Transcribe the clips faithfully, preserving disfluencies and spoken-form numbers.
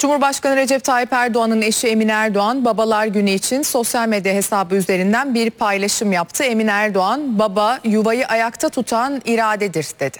Cumhurbaşkanı Recep Tayyip Erdoğan'ın eşi Emine Erdoğan, Babalar Günü için sosyal medya hesabı üzerinden bir paylaşım yaptı. Emine Erdoğan, "Baba, yuvayı ayakta tutan iradedir," dedi.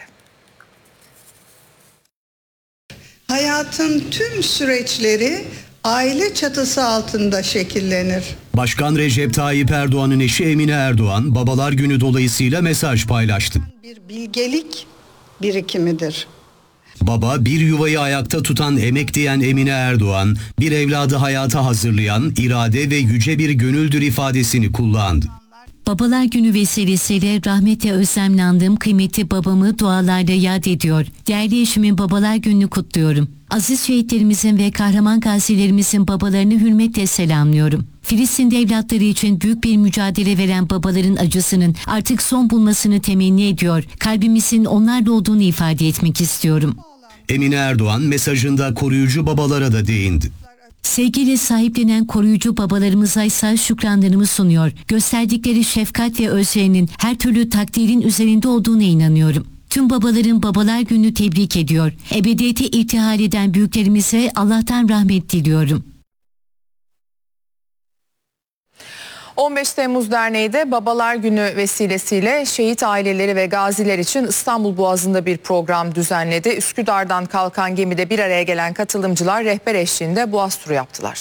Hayatın tüm süreçleri aile çatısı altında şekillenir. Başkan Recep Tayyip Erdoğan'ın eşi Emine Erdoğan, Babalar Günü dolayısıyla mesaj paylaştı. Bir bilgelik birikimidir. Baba, bir yuvayı ayakta tutan emek diyen Emine Erdoğan, bir evladı hayata hazırlayan irade ve yüce bir gönüldür ifadesini kullandı. Babalar Günü vesilesiyle rahmetle özlemle andığım kıymetli babamı dualarla yad ediyor. Değerli eşimin Babalar Günü'nü kutluyorum. Aziz şehitlerimizin ve kahraman gazilerimizin babalarını hürmetle selamlıyorum. Filistin'de evlatları için büyük bir mücadele veren babaların acısının artık son bulmasını temenni ediyor. Kalbimizin onlarla olduğunu ifade etmek istiyorum. Emine Erdoğan mesajında koruyucu babalara da değindi. Sevgiyle sahiplenen koruyucu babalarımıza ise şükranlarımı sunuyor. Gösterdikleri şefkat ve özverinin her türlü takdirin üzerinde olduğuna inanıyorum. Tüm babaların Babalar Günü'nü tebrik ediyor. Ebediyete irtihal eden büyüklerimize Allah'tan rahmet diliyorum. on beş Temmuz Derneği de Babalar Günü vesilesiyle şehit aileleri ve gaziler için İstanbul Boğazı'nda bir program düzenledi. Üsküdar'dan kalkan gemide bir araya gelen katılımcılar rehber eşliğinde Boğaz turu yaptılar.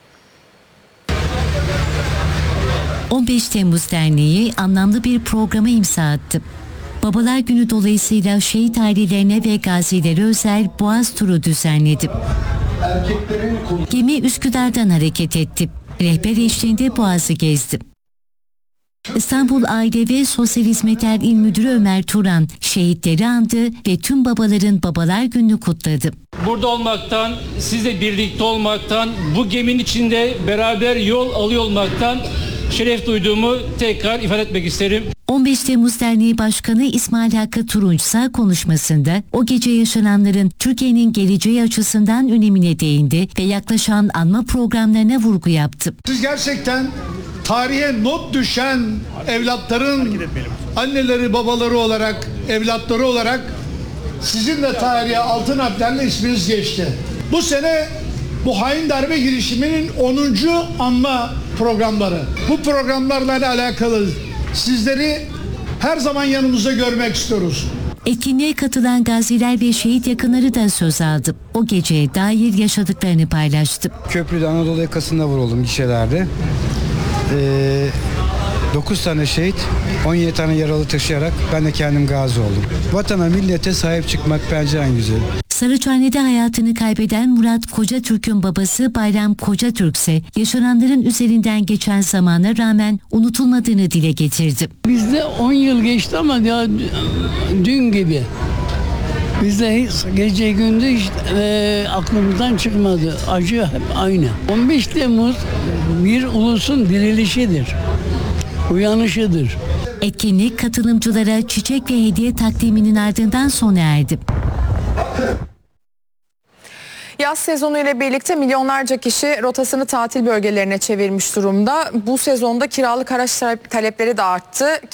on beş Temmuz Derneği anlamlı bir programa imza attı. Babalar Günü dolayısıyla şehit ailelerine ve gazilere özel Boğaz turu düzenledi. Gemi Üsküdar'dan hareket etti. Rehber eşliğinde Boğaz'ı gezdi. İstanbul Aile ve Sosyal Hizmetler İl Müdürü Ömer Turan şehitleri andı ve tüm babaların Babalar Günü'nü kutladı. Burada olmaktan, sizle birlikte olmaktan, bu geminin içinde beraber yol alıyor olmaktan şeref duyduğumu tekrar ifade etmek isterim. on beş Temmuz Derneği Başkanı İsmail Hakkı Turunç ise konuşmasında o gece yaşananların Türkiye'nin geleceği açısından önemine değindi ve yaklaşan anma programlarına vurgu yaptı. Siz gerçekten tarihe not düşen evlatların anneleri babaları olarak, evlatları olarak sizin de tarihe altın harflerle isminiz geçti. Bu sene bu hain darbe girişiminin onuncu anma programları. Bu programlarla alakalı sizleri her zaman yanımızda görmek istiyoruz. Etkinliğe katılan gaziler ve şehit yakınları da söz aldı. O geceye dair yaşadıklarını paylaştı. Köprüde Anadolu yakasında vuruldum gişelerde. Ee, dokuz tane şehit, on yedi tane yaralı taşıyarak ben de kendim gazi oldum. Vatana, millete sahip çıkmak bence en güzeli. Saraçhane'de hayatını kaybeden Murat Kocatürk'ün babası Bayram Kocatürk ise yaşananların üzerinden geçen zamana rağmen unutulmadığını dile getirdi. Bizde on yıl geçti ama ya dün gibi. Bizde hiç gece gündüz hiç, e, aklımızdan çıkmadı. Acı hep aynı. on beş Temmuz bir ulusun dirilişidir. Uyanışıdır. Etkinlik katılımcılara çiçek ve hediye takdiminin ardından sona erdi. Yaz sezonu ile birlikte milyonlarca kişi rotasını tatil bölgelerine çevirmiş durumda. Bu sezonda kiralık araç talepleri de arttı.